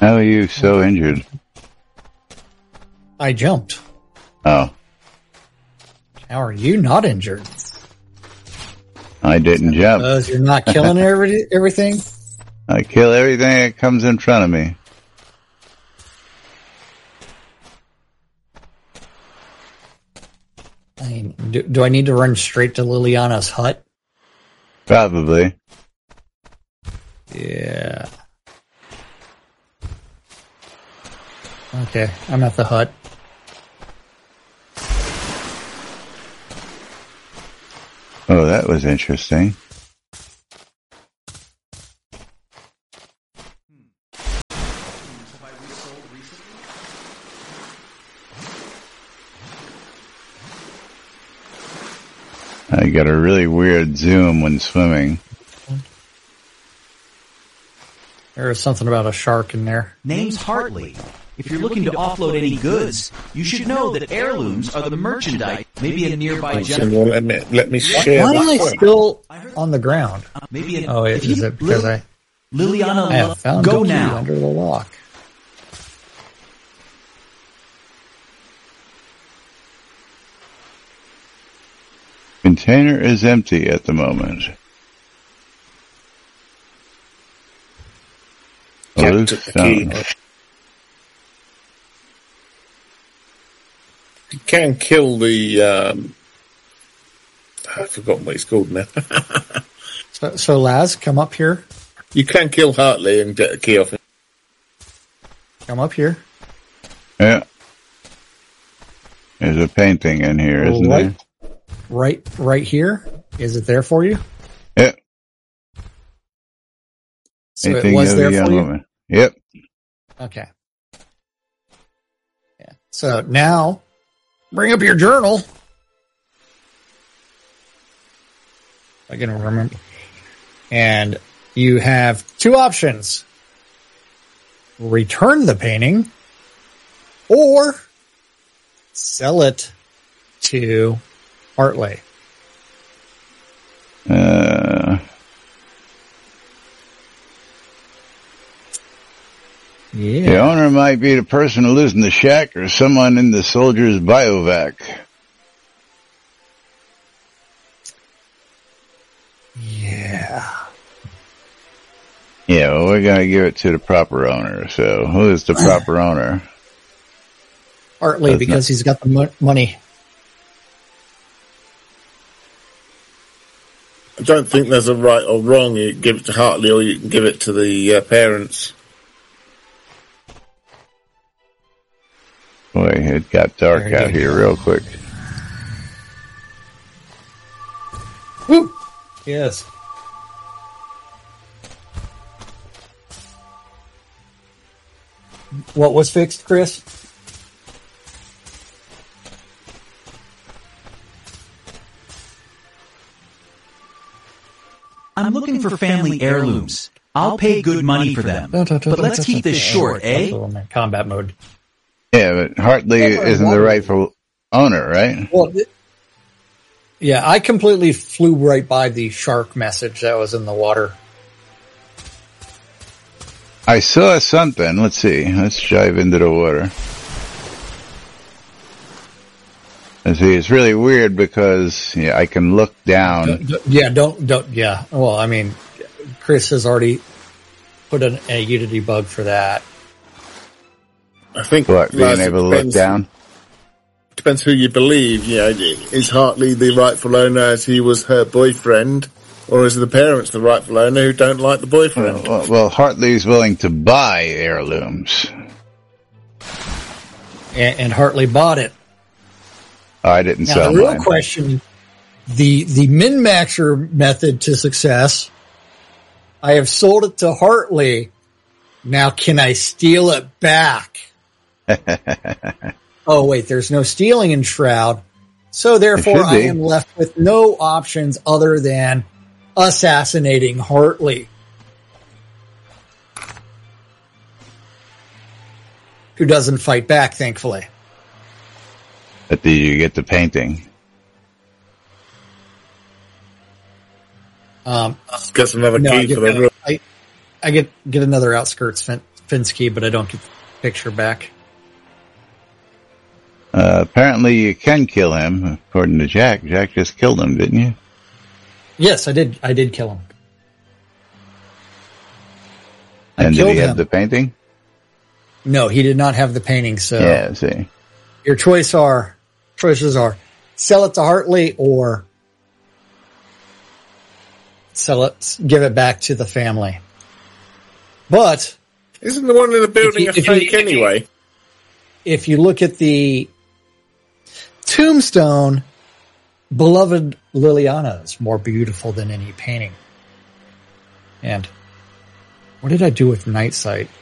How are you so injured? I jumped. Oh. How are you not injured? I didn't jump. Because you're not killing everything? I kill everything that comes in front of me. I mean, do I need to run straight to Liliana's hut? Probably. Yeah. Okay, I'm at the hut. Oh, that was interesting. I got a really weird zoom when swimming. There was something about a shark in there. Name's Hartley. If you're looking to offload any goods, you should know that heirlooms are the merchandise. Maybe a nearby Well, let me share. Why am I still on the ground? Maybe Oh, is it because I Liliana, have found go the key now. under the lock? Container is empty at the moment. Cat took the key. You can kill the. I've forgotten what he's called now. So Laz, come up here. You can kill Hartley and get a key off him. Come up here. Yeah. There's a painting in here, isn't there? Right here. Is it there for you? Yep. So it was there for you? Woman. Yep. Okay. Yeah. So now, bring up your journal. I can remember. And you have two options. Return the painting or sell it to Hartley. Yeah. The owner might be the person who lives in the shack or someone in the soldier's biovac. Yeah. Yeah, well, we're going to give it to the proper owner. So, who is the proper owner? Hartley, because he's got the money. I don't think there's a right or wrong. You can give it to Hartley or you can give it to the parents. Boy, it got dark out here real quick. Woo! Yes. What was fixed, Chris? I'm looking for family heirlooms. I'll pay good money for them. But let's keep this short, eh? Combat mode. Yeah, but Hartley isn't the rightful owner, right? Well, yeah, I completely flew right by the shark message that was in the water. I saw something. Let's see. Let's dive into the water. And see, it's really weird because I can look down. Yeah. Well, I mean, Chris has already put a Unity bug for that. I think being able to look down. Depends who you believe. You know, is Hartley the rightful owner as he was her boyfriend, or is the parents the rightful owner who don't like the boyfriend? Well, Hartley's willing to buy heirlooms, and Hartley bought it. I didn't now, sell the real mine. question, the min-maxer method to success, I have sold it to Hartley. Now can I steal it back? Oh, wait, there's no stealing in Shroud. So therefore I am left with no options other than assassinating Hartley, who doesn't fight back, thankfully. But did you get the painting? Get another key for the room. I get another outskirts Finsky, but I don't get the picture back. Apparently you can kill him, according to Jack. Jack just killed him, didn't you? Yes, I did. I did kill him. And did he have the painting? No, he did not have the painting. So yeah, see, your choices are sell it to Hartley or give it back to the family. But isn't the one in the building a fake anyway? If you look at the tombstone, beloved Liliana is more beautiful than any painting. And what did I do with Night Sight?